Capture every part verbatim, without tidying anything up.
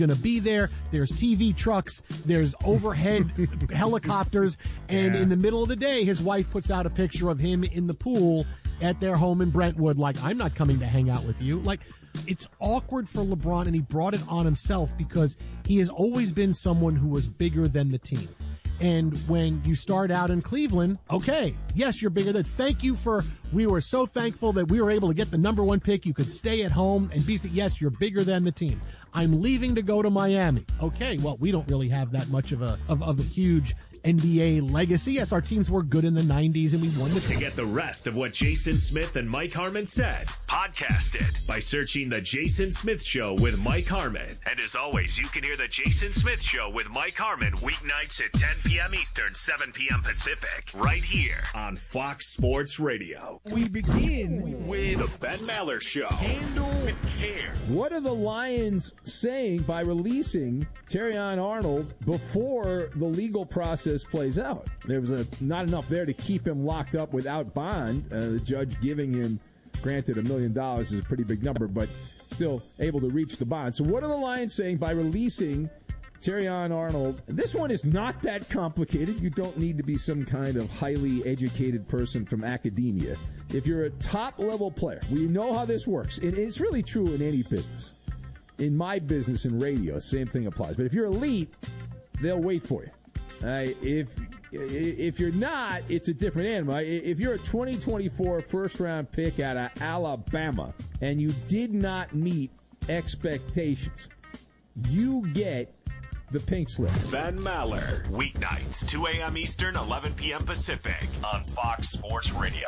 going to be there. There's T V trucks. There's overhead helicopters. And Yeah. in the middle of the day, his wife puts out a picture of him in the pool at their home in Brentwood, like, I'm not coming to hang out with you. Like, it's awkward for LeBron, and he brought it on himself because he has always been someone who was bigger than the team. And when you start out in Cleveland, okay, yes, you're bigger than. Thank you for, we were so thankful that we were able to get the number one pick. You could stay at home and be, yes, you're bigger than the team. I'm leaving to go to Miami. Okay, well, we don't really have that much of a, of, of a huge N B A legacy. Yes, our teams were good in the nineties and we won the To get the rest of what Jason Smith and Mike Harmon said, podcast it by searching The Jason Smith Show with Mike Harmon. And as always, you can hear The Jason Smith Show with Mike Harmon weeknights at ten p.m. Eastern, seven p.m. Pacific, right here on Fox Sports Radio. We begin with The Ben Maller Show. Handle with care. What are the Lions saying by releasing Terrion Arnold before the legal process plays out? There was a, not enough there to keep him locked up without bond. Uh, the judge giving him, granted, a million dollars is a pretty big number, but still able to reach the bond. So what are the Lions saying by releasing Terrion Arnold? This one is not that complicated. You don't need to be some kind of highly educated person from academia. If you're a top-level player, we know how this works. And it's really true in any business. In my business in radio, same thing applies. But if you're elite, they'll wait for you. Uh, if if you're not, it's a different animal. If you're a twenty twenty-four first-round pick out of Alabama and you did not meet expectations, you get the pink slip. Ben Maller, weeknights, two a.m. Eastern, eleven p.m. Pacific, on Fox Sports Radio.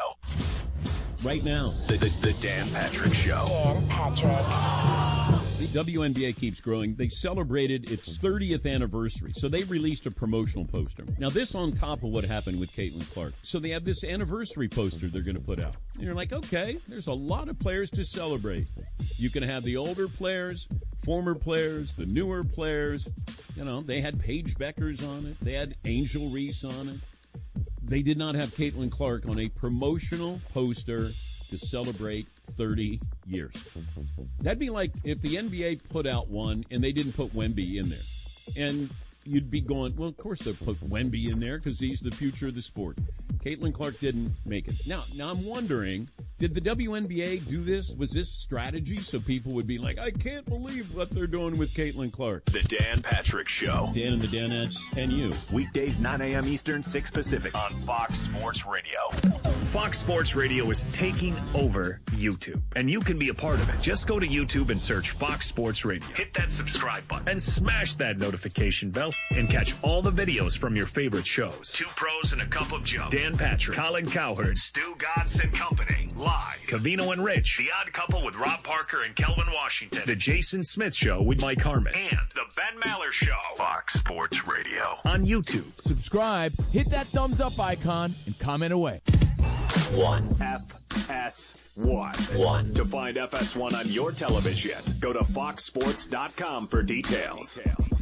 Right now, the, the, the Dan Patrick Show. Dan Patrick. The W N B A keeps growing. They celebrated its thirtieth anniversary, so they released a promotional poster. Now, this on top of what happened with Caitlin Clark. So they have this anniversary poster they're going to put out. And you're like, okay, there's a lot of players to celebrate. You can have the older players, former players, the newer players. You know, they had Paige Beckers on it. They had Angel Reese on it. They did not have Caitlin Clark on a promotional poster to celebrate thirty years. That'd be like if the N B A put out one and they didn't put Wemby in there. And you'd be going, well, of course they'll put Wemby in there because he's the future of the sport. Caitlin Clark didn't make it. Now, now I'm wondering, did the W N B A do this? Was this strategy so people would be like, I can't believe what they're doing with Caitlin Clark? The Dan Patrick Show. Dan and the Danettes and you. Weekdays, nine a.m. Eastern, six Pacific, on Fox Sports Radio. Fox Sports Radio is taking over YouTube, and you can be a part of it. Just go to YouTube and search Fox Sports Radio. Hit that subscribe button and smash that notification bell and catch all the videos from your favorite shows. Two Pros and a Cup of Joe. Dan Patrick, Colin Cowherd, Stu Gatz and Company. Live. Cavino and Rich. The Odd Couple with Rob Parker and Kelvin Washington. The Jason Smith Show with Mike Harmon. And The Ben Maller Show. Fox Sports Radio. On YouTube. Subscribe, hit that thumbs up icon, and comment away. One. F S one. One. To find F S one on your television, go to fox sports dot com for details.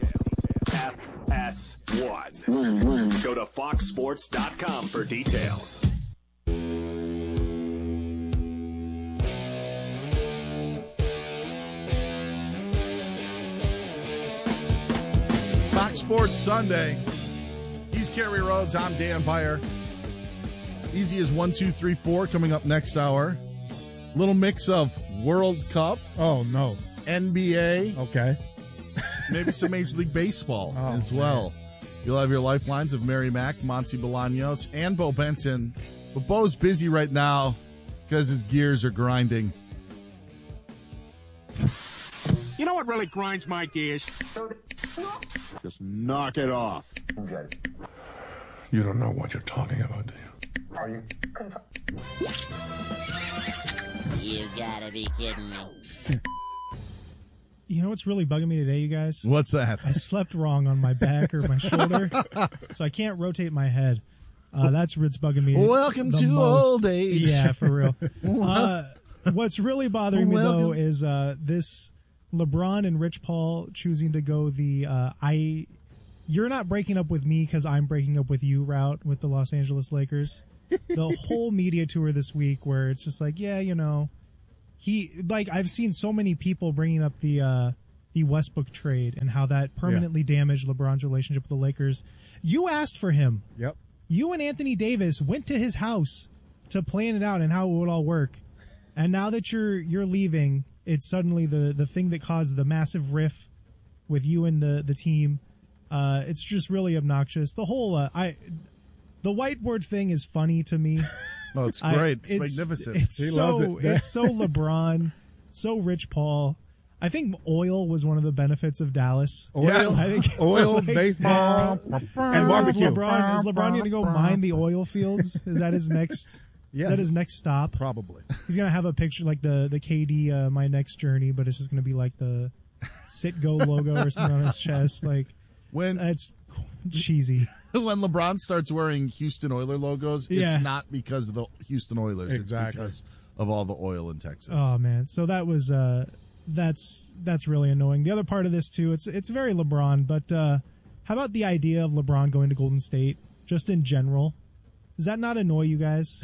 F S one. One, one. Go to fox sports dot com for details. Fox Sports Sunday. He's Kerry Rhodes. I'm Dan Beyer. Easy as one, two, three, four coming up next hour. Little mix of World Cup. Oh, no. N B A. Okay. Maybe some Major League Baseball oh, as well. Man. You'll have your lifelines of Mary Mack, Monty Bolaños, and Bo Benson. But Bo's busy right now because his gears are grinding. You know what really grinds my gears? Just knock it off. You don't know what you're talking about, do you? Are you? You gotta be kidding me. You know what's really bugging me today, you guys? What's that? I slept wrong on my back or my shoulder, so I can't rotate my head. Uh, that's what's bugging me. Welcome to most. old age. Yeah, for real. Uh, what's really bothering me, Welcome. though, is uh, this LeBron and Rich Paul choosing to go the uh, I. You're not breaking up with me because I'm breaking up with you route with the Los Angeles Lakers. The whole media tour this week where it's just like, yeah, you know, he, like, I've seen so many people bringing up the, uh, the Westbrook trade and how that permanently yeah. damaged LeBron's relationship with the Lakers. You asked for him. Yep. You and Anthony Davis went to his house to plan it out and how it would all work. And now that you're you're leaving, it's suddenly the, the thing that caused the massive riff with you and the, the team. Uh, it's just really obnoxious. The whole uh, I the whiteboard thing is funny to me. Oh, it's great. I, it's, it's magnificent. It's he so loves it. it's so LeBron, so Rich Paul. I think oil was one of the benefits of Dallas. Oil, yeah. I think oil, like, baseball, and barbecue. Is LeBron, is LeBron going to go mine the oil fields? Is that his next? Yeah. Is that his next stop? Probably. He's going to have a picture like the the K D uh, My Next Journey, but it's just going to be like the Citgo logo or something on his chest. Like when that's cheesy. When LeBron starts wearing Houston Oiler logos, yeah. it's not because of the Houston Oilers. Exactly. It's because of all the oil in Texas. Oh man, so that was uh, that's that's really annoying. The other part of this too, it's it's very LeBron. But uh, how about the idea of LeBron going to Golden State, just in general? Does that not annoy you guys?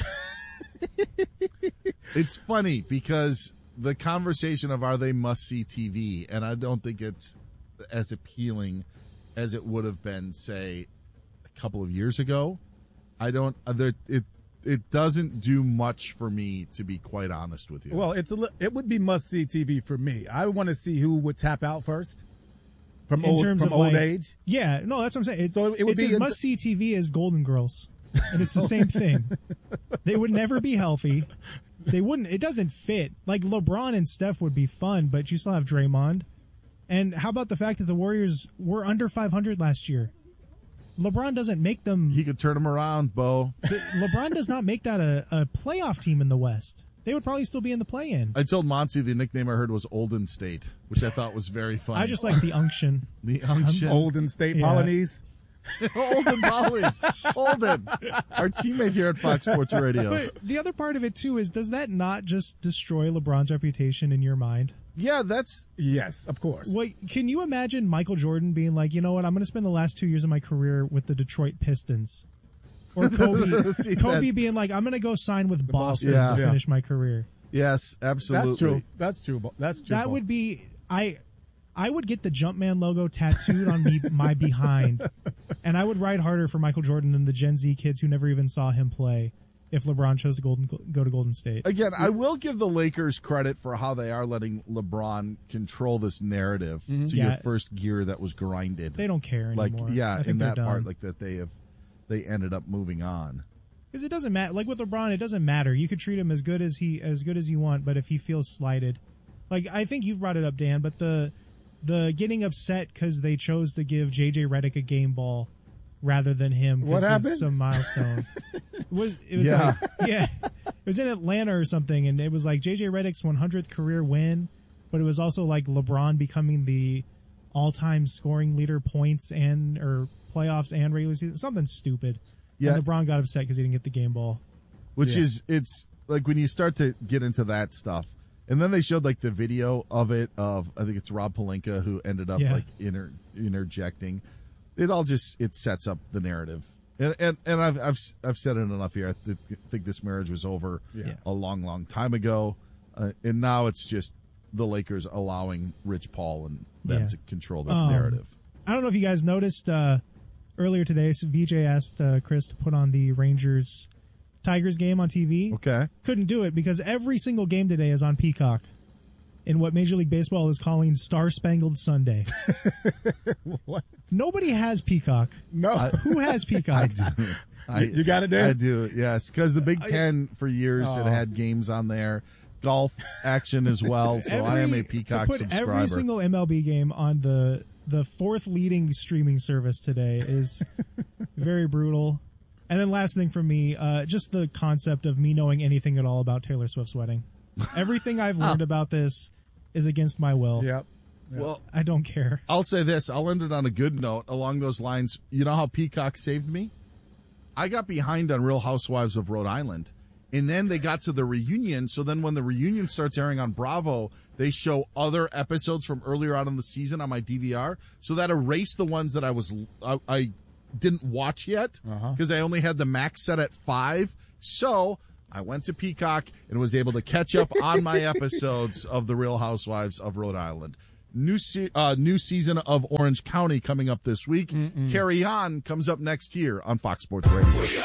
It's funny because the conversation of are they must-see T V, and I don't think it's as appealing as it would have been, say, a couple of years ago. I don't. There, it it doesn't do much for me, to be quite honest with you. Well, it's a li- it would be must-see T V for me. I want to see who would tap out first from in old terms from of old like, age. Yeah, no, that's what I'm saying. It's, So it would it's be as in- must-see T V as Golden Girls, and it's the same thing. They would never be healthy. They wouldn't. It doesn't fit. Like LeBron and Steph would be fun, but you still have Draymond. And how about the fact that the Warriors were under five hundred last year? LeBron doesn't make them. He could turn them around, Bo. LeBron does not make that a, a playoff team in the West. They would probably still be in the play-in. I told Monty the nickname I heard was Olden State, which I thought was very funny. I just like the unction. The unction. Olden State Yeah. Polynese. Olden Polynese. Olden. Our teammate here at Fox Sports Radio. But the other part of it, too, is does that not just destroy LeBron's reputation in your mind? Yeah, that's... Yes, of course. Wait, can you imagine Michael Jordan being like, you know what, I'm going to spend the last two years of my career with the Detroit Pistons? Or Kobe, Kobe being like, I'm going to go sign with Boston Yeah. to Yeah. finish my career. Yes, absolutely. That's true. That's true. Bo- That's true. That Bo. would be I I would get the Jumpman logo tattooed on me my behind, and I would ride harder for Michael Jordan than the Gen Z kids who never even saw him play if LeBron chose to golden, go to Golden State. Again, I will give the Lakers credit for how they are letting LeBron control this narrative Mm-hmm. to Yeah. your first gear that was grinded. They don't care like, anymore. yeah, I think in they're that done. part, like that they have, they ended up moving on. Because it doesn't matter. Like with LeBron, it doesn't matter. You could treat him as good as he as good as you want, but if he feels slighted, like I think you've brought it up, Dan. But the the getting upset because they chose to give J J Redick a game ball rather than him. 'cause What of happened? Some milestone. it was it was Yeah. like, yeah. It was in Atlanta or something, and it was like J J Redick's one hundredth career win, but it was also like LeBron becoming the all-time scoring leader, points and or playoffs and regular season. Something stupid. Yeah. And LeBron got upset because he didn't get the game ball. Which Yeah. is, it's like when you start to get into that stuff. And then they showed like the video of it of, I think it's Rob Pelinka who ended up Yeah. like inter, interjecting. It all just, it sets up the narrative. And and, and I've, I've I've said it enough here. I th- think this marriage was over Yeah. a long, long time ago. Uh, and now it's just the Lakers allowing Rich Paul and them Yeah. to control this Um, narrative. I don't know if you guys noticed uh, earlier today, so V J asked uh, Chris to put on the Rangers Tigers game on T V. Okay. Couldn't do it because every single game today is on Peacock in what Major League Baseball is calling Star Spangled Sunday. What? Nobody has Peacock. No. Who has Peacock? I do. I, You got it, Dan? I do, yes. Because the Big Ten for years Oh. it had games on there, golf action as well. So I am a Every- Peacock to put subscriber. every single M L B game on the the fourth leading streaming service today is very brutal. And then last thing from me, uh, just the concept of me knowing anything at all about Taylor Swift's wedding. Everything I've learned about this is against my will. Yep. Well, I don't care. I'll say this. I'll end it on a good note along those lines. You know how Peacock saved me? I got behind on Real Housewives of Rhode Island, and then they got to the reunion. So then when the reunion starts airing on Bravo, they show other episodes from earlier on in the season on my D V R. So that erased the ones that I was I, I didn't watch yet because I only had the max set at five. So I went to Peacock and was able to catch up on my episodes of the Real Housewives of Rhode Island. New se- uh, new season of Orange County coming up this week. Mm-mm. Carry On comes up next year on Fox Sports Radio.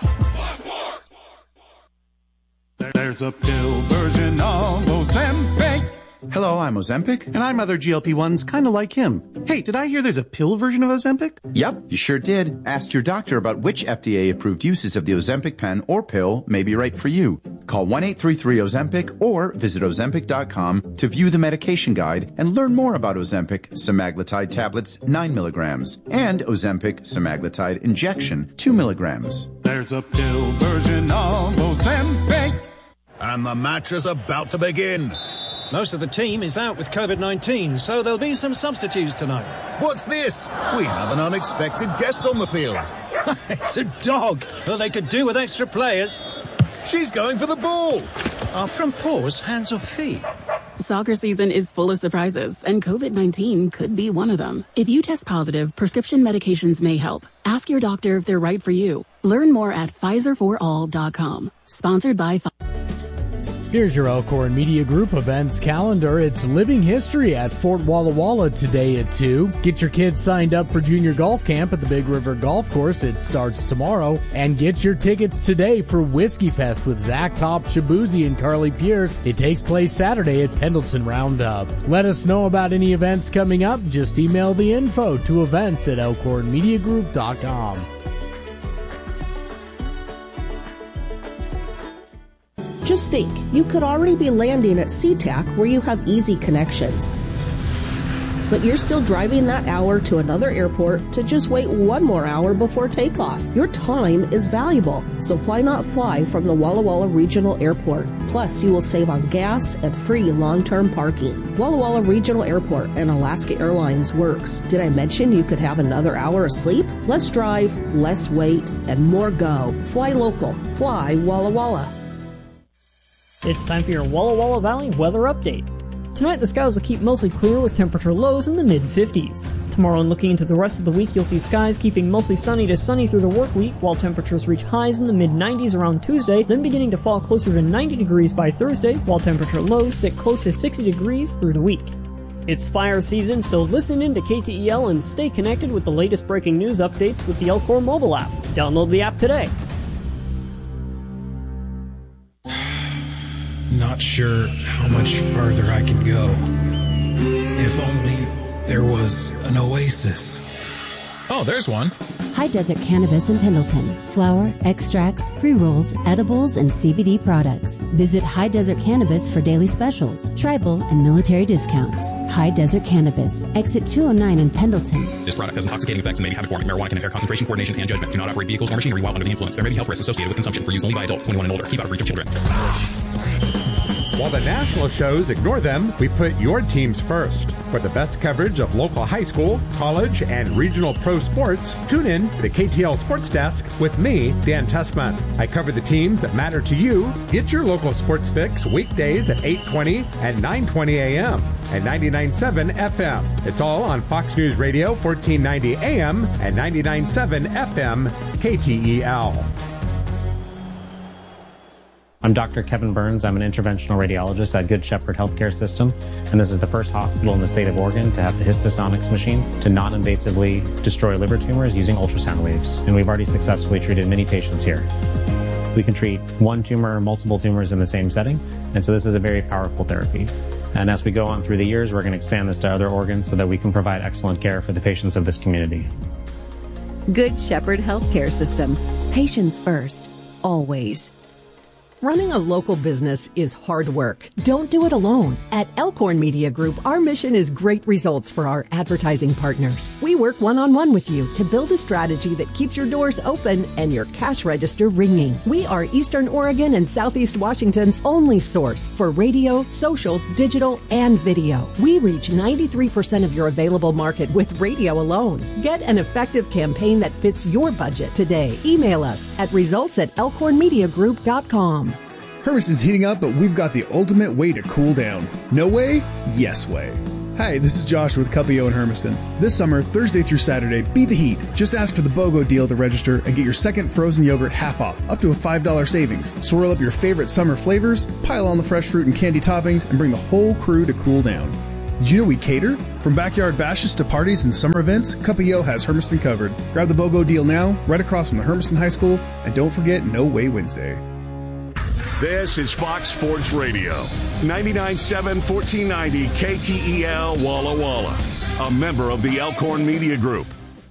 There's a pill version of Ozempic. Hello, I'm Ozempic. And I'm other G L P ones kind of like him. Hey, did I hear there's a pill version of Ozempic? Yep, you sure did. Ask your doctor about which F D A-approved uses of the Ozempic pen or pill may be right for you. Call one eight three three Ozempic or visit Ozempic dot com to view the medication guide and learn more about Ozempic semaglutide tablets nine milligrams and Ozempic semaglutide injection two milligrams. There's a pill version of Ozempic. And the match is about to begin. Most of the team is out with COVID nineteen, so there'll be some substitutes tonight. What's this? We have an unexpected guest on the field. It's a dog. Well, they could do with extra players. She's going for the ball. Are front paws hands or feet? Soccer season is full of surprises, and COVID nineteen could be one of them. If you test positive, prescription medications may help. Ask your doctor if they're right for you. Learn more at Pfizer for all dot com. Sponsored by Pfizer. Here's your Elkhorn Media Group events calendar. It's Living History at Fort Walla Walla today at two. Get your kids signed up for junior golf camp at the Big River Golf Course. It starts tomorrow. And get your tickets today for Whiskey Fest with Zach Top, Shabuzi, and Carly Pierce. It takes place Saturday at Pendleton Roundup. Let us know about any events coming up. Just email the info to events at elkhorn media group dot com. Just think, you could already be landing at SeaTac where you have easy connections. But you're still driving that hour to another airport to just wait one more hour before takeoff. Your time is valuable, so why not fly from the Walla Walla Regional Airport? Plus, you will save on gas and free long-term parking. Walla Walla Regional Airport and Alaska Airlines works. Did I mention you could have another hour of sleep? Less drive, less wait, and more go. Fly local. Fly Walla Walla. It's time for your Walla Walla Valley weather update. Tonight the skies will keep mostly clear with temperature lows in the mid fifties. Tomorrow and looking into the rest of the week, you'll see skies keeping mostly sunny to sunny through the work week, while temperatures reach highs in the mid nineties around Tuesday, then beginning to fall closer to ninety degrees by Thursday, while temperature lows stick close to sixty degrees through the week. It's fire season, so listen in to K T E L and stay connected with the latest breaking news updates with the Elkhorn mobile app. Download the app today. Not sure how much further I can go. If only there was an oasis. Oh, there's one. High Desert Cannabis in Pendleton. Flower, extracts, pre-rolls, edibles, and C B D products. Visit High Desert Cannabis for daily specials, tribal, and military discounts. High Desert Cannabis. Exit two oh nine in Pendleton. This product has intoxicating effects and may be habit forming. Marijuana can impair concentration, coordination, and judgment. Do not operate vehicles or machinery while under the influence. There may be health risks associated with consumption. For use only by adults twenty-one and older. Keep out of reach of children. While the national shows ignore them, we put your teams first. For the best coverage of local high school, college, and regional pro sports, tune in to the K T L Sports Desk with me, Dan Tessman. I cover the teams that matter to you. Get your local sports fix weekdays at eight twenty and nine twenty a.m. and ninety-nine point seven F M. It's all on Fox News Radio, fourteen ninety A M and ninety-nine point seven F M, K T E L. I'm Doctor Kevin Burns. I'm an interventional radiologist at Good Shepherd Healthcare System, and this is the first hospital in the state of Oregon to have the Histosonics machine to non-invasively destroy liver tumors using ultrasound waves. And we've already successfully treated many patients here. We can treat one tumor or multiple tumors in the same setting, and so this is a very powerful therapy. And as we go on through the years, we're going to expand this to other organs so that we can provide excellent care for the patients of this community. Good Shepherd Healthcare System. Patients first. Always. Running a local business is hard work. Don't do it alone. At Elkhorn Media Group, our mission is great results for our advertising partners. We work one-on-one with you to build a strategy that keeps your doors open and your cash register ringing. We are Eastern Oregon and Southeast Washington's only source for radio, social, digital, and video. We reach ninety-three percent of your available market with radio alone. Get an effective campaign that fits your budget today. Email us at results at elkhorn media group dot com. Hermiston's heating up, but we've got the ultimate way to cool down. No way? Yes way. Hi, this is Josh with Cupio in Hermiston. This summer, Thursday through Saturday, beat the heat. Just ask for the BOGO deal to register and get your second frozen yogurt half off, up to a five dollars savings. Swirl up your favorite summer flavors, pile on the fresh fruit and candy toppings, and bring the whole crew to cool down. Did you know we cater? From backyard bashes to parties and summer events, Cup-E-O has Hermiston covered. Grab the BOGO deal now, right across from the Hermiston High School, and don't forget No Way Wednesday. This is Fox Sports Radio, ninety-nine point seven, fourteen ninety K T E L Walla Walla, a member of the Elkhorn Media Group.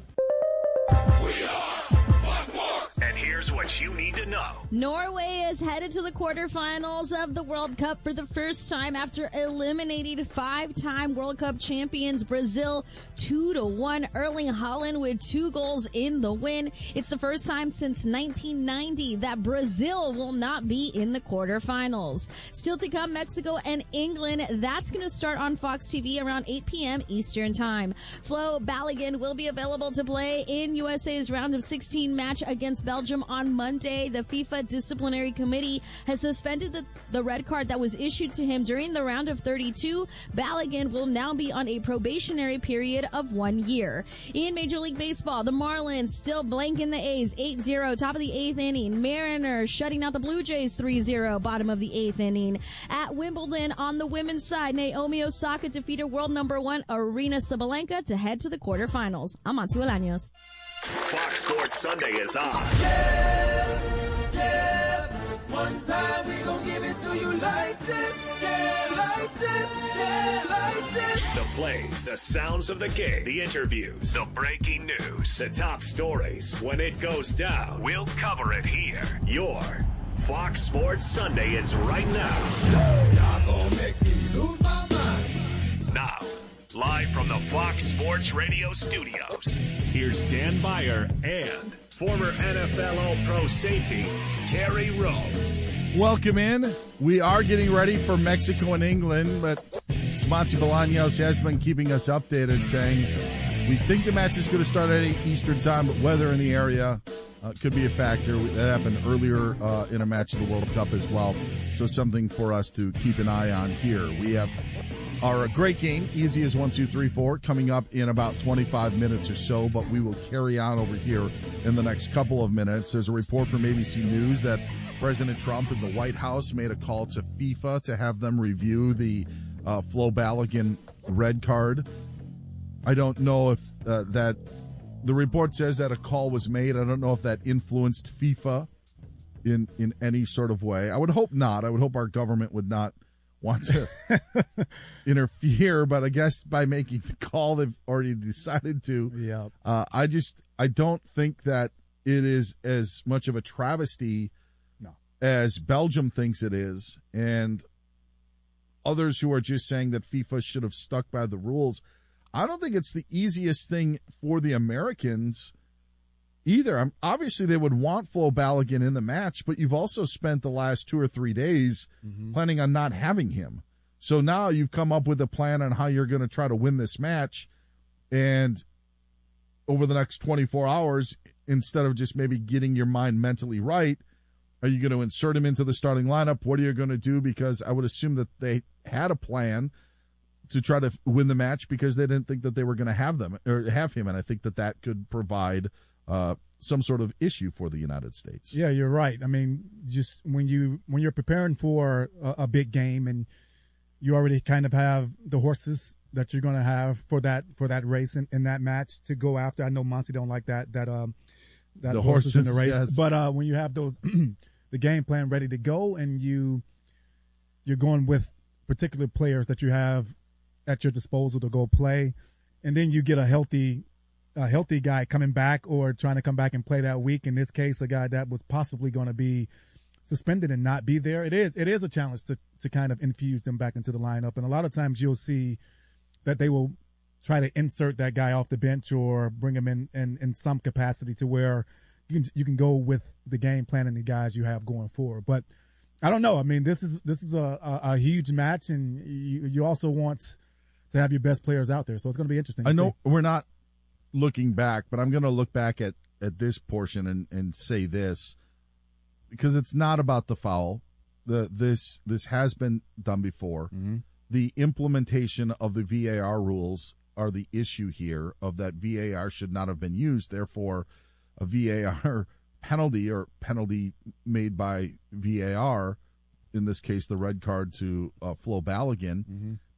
And here's what you need to know. Norway is headed to the quarterfinals of the World Cup for the first time after eliminating five-time World Cup champions Brazil two to one. Erling Haaland with two goals in the win. It's the first time since nineteen ninety that Brazil will not be in the quarterfinals. Still to come, Mexico and England. That's going to start on Fox T V around eight p.m. Eastern Time. Flo Balogun will be available to play in U S A's round of sixteen match against Belgium on Monday. The FIFA Disciplinary Committee has suspended the, the red card that was issued to him during the round of thirty-two. Balogun will now be on a probationary period of one year. In Major League Baseball, the Marlins still blanking the A's eight zero, top of the eighth inning. Mariners shutting out the Blue Jays three zero, bottom of the eighth inning. At Wimbledon, on the women's side, Naomi Osaka defeated world number one Arina Sabalenka to head to the quarterfinals. I'm Monty Bolaños. Fox Sports Sunday is on. Yeah, yeah. One time we gon' give it to you like this. Yeah, like this. Yeah, like this. The plays, the sounds of the game, the interviews, the breaking news, the top stories. When it goes down, we'll cover it here. Your Fox Sports Sunday is right now. Y'all gon' make me lose my mind. Now, live from the Fox Sports Radio studios, here's Dan Beyer and former N F L All-Pro safety, Kerry Rhodes. Welcome in. We are getting ready for Mexico and England, but Monty Bolaños has been keeping us updated, saying we think the match is going to start at eight Eastern Time, but weather in the area uh, could be a factor. That happened earlier uh, in a match of the World Cup as well, so something for us to keep an eye on here. We have our great game, Easy as one, two, three, four, coming up in about twenty-five minutes or so, but we will carry on over here in the next couple of minutes. There's a report from A B C News that President Trump and the White House made a call to FIFA to have them review the uh, Flo Balogun red card. I don't know if uh, that the report says that a call was made. I don't know if that influenced FIFA in, in any sort of way. I would hope not. I would hope our government would not want to interfere, but I guess by making the call, they've already decided to. Yeah. Uh, I just, I don't think that it is as much of a travesty no. as Belgium thinks it is, and others who are just saying that FIFA should have stuck by the rules. I don't think it's the easiest thing for the Americans either. I'm, obviously, they would want Flo Balogun in the match, but you've also spent the last two or three days mm-hmm. planning on not having him. So now you've come up with a plan on how you're going to try to win this match, and over the next twenty-four hours, instead of just maybe getting your mind mentally right, are you going to insert him into the starting lineup? What are you going to do? Because I would assume that they had a plan to try to win the match because they didn't think that they were going to have them or have him, and I think that that could provide Uh, some sort of issue for the United States. Yeah, you're right. I mean, just when you when you're preparing for a, a big game and you already kind of have the horses that you're going to have for that for that race in, in that match to go after. I know Monty don't like that that um that the horses, horses in the race, yes. but uh, when you have those the game plan ready to go and you you're going with particular players that you have at your disposal to go play, and then you get a healthy. a healthy guy coming back or trying to come back and play that week. In this case, a guy that was possibly going to be suspended and not be there. It is, it is a challenge to, to kind of infuse them back into the lineup. And a lot of times you'll see that they will try to insert that guy off the bench or bring him in, in, in some capacity to where you can, you can go with the game plan and the guys you have going forward. But I don't know. I mean, this is, this is a, a, a huge match, and you, you also want to have your best players out there. So it's going to be interesting. I to know see. We're not looking back, but I'm going to look back at, at this portion and, and say this, because it's not about the foul. The this this has been done before. Mm-hmm. The implementation of the V A R rules are the issue here, of that V A R should not have been used. Therefore, a V A R penalty or penalty made by V A R, in this case the red card to uh, Flo Balogun, mm-hmm.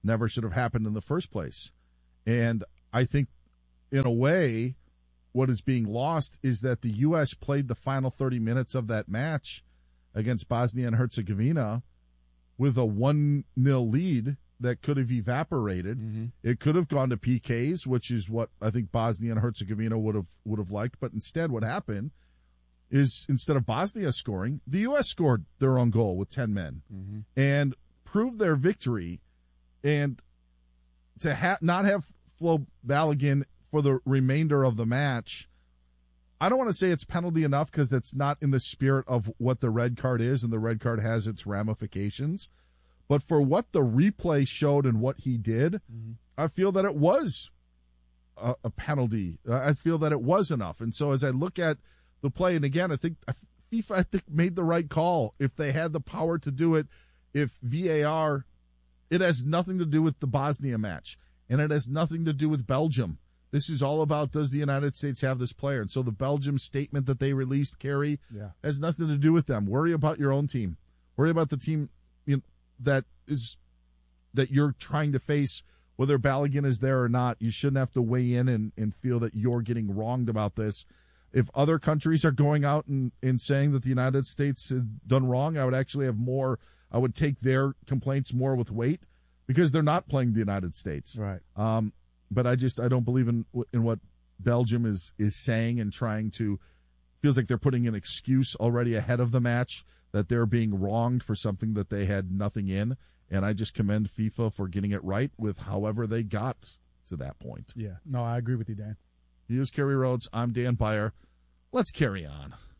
never should have happened in the first place. And I think, in a way, what is being lost is that the U S played the final thirty minutes of that match against Bosnia and Herzegovina with a one nil lead that could have evaporated. Mm-hmm. It could have gone to P Ks, which is what I think Bosnia and Herzegovina would have would have liked. But instead, what happened is instead of Bosnia scoring, the U S scored their own goal with ten men mm-hmm. and proved their victory. And to ha- not have Flo Balogun for the remainder of the match, I don't want to say it's penalty enough because it's not in the spirit of what the red card is, and the red card has its ramifications. But for what the replay showed and what he did, mm-hmm. I feel that it was a, a penalty. I feel that it was enough. And so as I look at the play, and again, I think FIFA I think made the right call. If they had the power to do it, if V A R, it has nothing to do with the Bosnia match, and it has nothing to do with Belgium. This is all about, does the United States have this player? And so the Belgium statement that they released, Kerry, yeah. has nothing to do with them. Worry about your own team. Worry about the team you know, that is that you're trying to face, whether Balogun is there or not. You shouldn't have to weigh in and, and feel that you're getting wronged about this. If other countries are going out and, and saying that the United States has done wrong, I would actually have more, I would take their complaints more with weight because they're not playing the United States. Right. Um, But I just I don't believe in in what Belgium is is saying and trying to. Feels like they're putting an excuse already ahead of the match that they're being wronged for something that they had nothing in. And I just commend FIFA for getting it right with however they got to that point. Yeah, no, I agree with you, Dan. He is Kerry Rhodes. I'm Dan Beyer. Let's carry on.